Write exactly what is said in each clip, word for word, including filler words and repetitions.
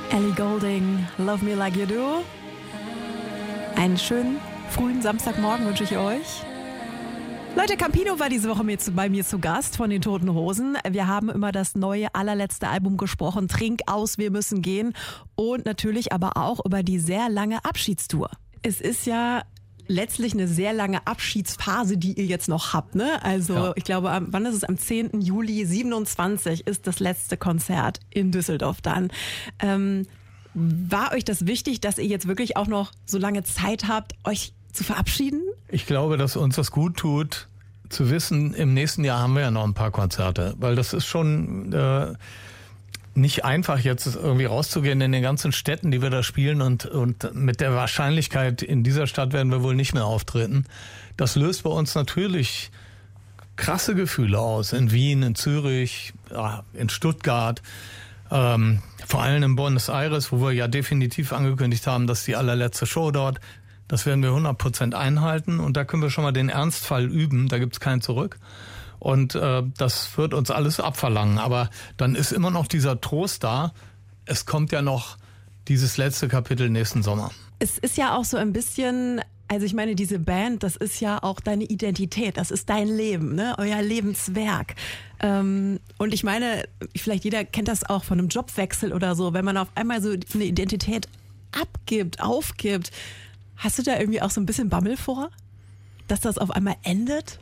Ellie Goulding, Love Me Like You Do. Einen schönen frühen Samstagmorgen wünsche ich euch. Leute, Campino war diese Woche mit, bei mir zu Gast von den Toten Hosen. Wir haben über das neue, allerletzte Album gesprochen, Trink aus, wir müssen gehen. Und natürlich aber auch über die sehr lange Abschiedstour. Es ist ja letztlich eine sehr lange Abschiedsphase, die ihr jetzt noch habt, ne? Also ja. Ich glaube, am, wann ist es? Am zehnten Juli siebenundzwanzig ist das letzte Konzert in Düsseldorf dann. Ähm, war euch das wichtig, dass ihr jetzt wirklich auch noch so lange Zeit habt, euch zu verabschieden? Ich glaube, dass uns das gut tut, zu wissen, im nächsten Jahr haben wir ja noch ein paar Konzerte, weil das ist schon äh, nicht einfach, jetzt irgendwie rauszugehen in den ganzen Städten, die wir da spielen, und, und mit der Wahrscheinlichkeit, in dieser Stadt werden wir wohl nicht mehr auftreten. Das löst bei uns natürlich krasse Gefühle aus. In Wien, in Zürich, ja, in Stuttgart, ähm, vor allem in Buenos Aires, wo wir ja definitiv angekündigt haben, dass die allerletzte Show dort, das werden wir hundert Prozent einhalten, und da können wir schon mal den Ernstfall üben, da gibt's kein Zurück. Und äh, das wird uns alles abverlangen. Aber dann ist immer noch dieser Trost da. Es kommt ja noch dieses letzte Kapitel nächsten Sommer. Es ist ja auch so ein bisschen, also ich meine, diese Band, das ist ja auch deine Identität. Das ist dein Leben, ne? Euer Lebenswerk. Ähm, und ich meine, vielleicht jeder kennt das auch von einem Jobwechsel oder so. Wenn man auf einmal so eine Identität abgibt, aufgibt. Hast du da irgendwie auch so ein bisschen Bammel vor, dass das auf einmal endet?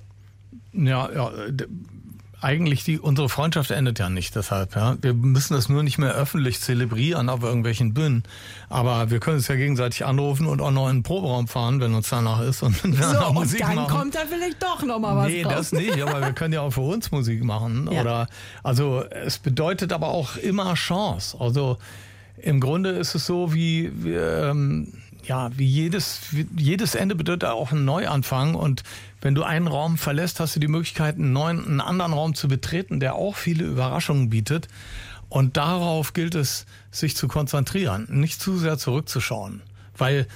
Ja, ja, eigentlich die, unsere Freundschaft endet ja nicht deshalb. Ja. Wir müssen das nur nicht mehr öffentlich zelebrieren auf irgendwelchen Bühnen. Aber wir können uns ja gegenseitig anrufen und auch noch in den Proberaum fahren, wenn uns danach ist. Und wenn wir so, danach und Musik dann machen. Kommt da vielleicht doch noch mal was Nee, raus. das nicht, aber wir können ja auch für uns Musik machen. Ja. Oder, also es bedeutet aber auch immer Chance. Also im Grunde ist es so wie... wie ähm, Ja, wie jedes, wie jedes Ende bedeutet auch ein Neuanfang, und wenn du einen Raum verlässt, hast du die Möglichkeit, einen neuen, einen anderen Raum zu betreten, der auch viele Überraschungen bietet, und darauf gilt es, sich zu konzentrieren, nicht zu sehr zurückzuschauen, weil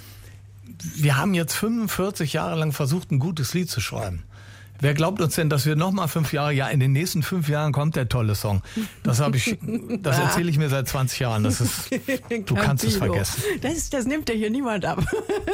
wir haben jetzt fünfundvierzig Jahre lang versucht, ein gutes Lied zu schreiben. Wer glaubt uns denn, dass wir noch mal fünf Jahre, ja, in den nächsten fünf Jahren kommt der tolle Song. Das habe ich, das erzähle ich mir seit zwanzig Jahren. Das ist, du kannst es vergessen. Das, das nimmt dir hier niemand ab.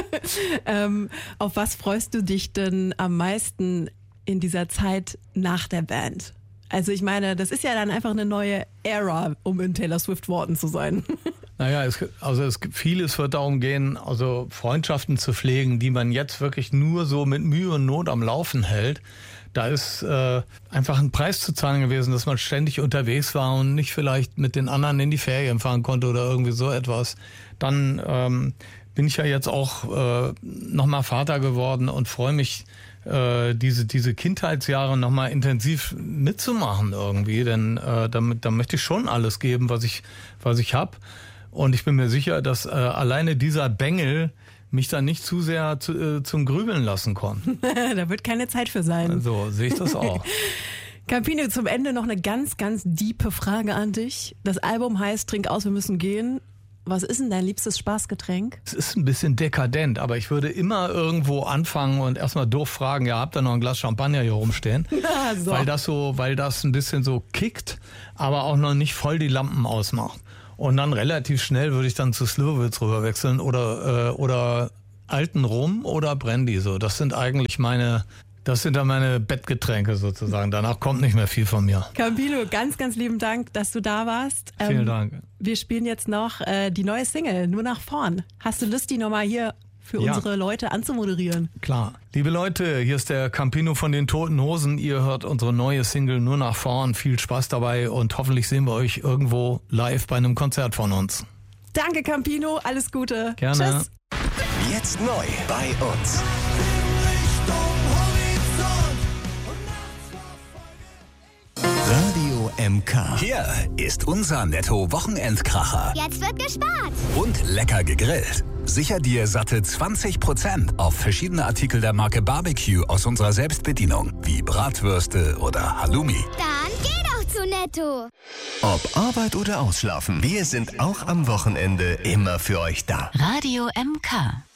ähm, auf was freust du dich denn am meisten in dieser Zeit nach der Band? Also ich meine, das ist ja dann einfach eine neue Ära, um in Taylor Swift Worten zu sein. Naja, es, also es gibt vieles, wird darum gehen, also Freundschaften zu pflegen, die man jetzt wirklich nur so mit Mühe und Not am Laufen hält. Da ist äh, einfach ein Preis zu zahlen gewesen, dass man ständig unterwegs war und nicht vielleicht mit den anderen in die Ferien fahren konnte oder irgendwie so etwas. Dann ähm, bin ich ja jetzt auch äh, nochmal Vater geworden und freue mich, äh, diese diese Kindheitsjahre nochmal intensiv mitzumachen irgendwie, denn äh, damit da möchte ich schon alles geben, was ich was ich habe. Und ich bin mir sicher, dass äh, alleine dieser Bengel mich dann nicht zu sehr zu, äh, zum Grübeln lassen konnte. Da wird keine Zeit für sein. So sehe ich das auch. Campino, zum Ende noch eine ganz, ganz diepe Frage an dich. Das Album heißt Trink aus, wir müssen gehen. Was ist denn dein liebstes Spaßgetränk? Es ist ein bisschen dekadent, aber ich würde immer irgendwo anfangen und erstmal doof fragen, ja, habt ihr noch ein Glas Champagner hier rumstehen? Ja, so. Weil das so, weil das ein bisschen so kickt, aber auch noch nicht voll die Lampen ausmacht. Und dann relativ schnell würde ich dann zu Slivovitz rüberwechseln oder, äh, oder alten Rum oder Brandy. So, das sind eigentlich meine, das sind dann meine Bettgetränke sozusagen. Danach kommt nicht mehr viel von mir. Campino, ganz, ganz lieben Dank, dass du da warst. Vielen ähm, Dank. Wir spielen jetzt noch äh, die neue Single, Nur nach vorn. Hast du Lust, die nochmal hier für Ja. unsere Leute anzumoderieren? Klar. Liebe Leute, hier ist der Campino von den Toten Hosen. Ihr hört unsere neue Single Nur nach vorn. Viel Spaß dabei und hoffentlich sehen wir euch irgendwo live bei einem Konzert von uns. Danke, Campino. Alles Gute. Gerne. Tschüss. Jetzt neu bei uns. Radio M K. Hier ist unser Netto-Wochenendkracher. Jetzt wird gespart. Und lecker gegrillt. Sicher dir satte zwanzig Prozent auf verschiedene Artikel der Marke Barbecue aus unserer Selbstbedienung, wie Bratwürste oder Halloumi. Dann geh doch zu Netto. Ob Arbeit oder Ausschlafen, wir sind auch am Wochenende immer für euch da. Radio M K.